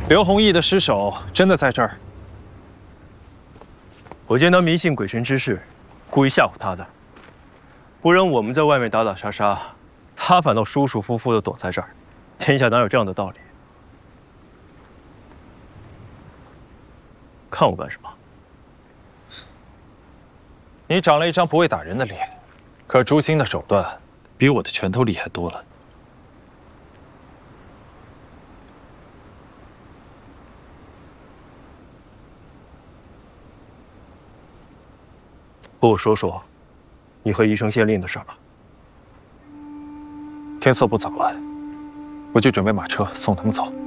刘弘毅的尸首真的在这儿？ 我见他迷信鬼神之事，故意吓唬他的。不然我们在外面打打杀杀，他反倒舒舒服服地躲在这儿，天下哪有这样的道理？看我干什么？ 你长了一张不会打人的脸，可诛心的手段比我的拳头厉害多了。 和我说说，你和宜城县令的事吧。 天色不早了，我去准备马车送他们走。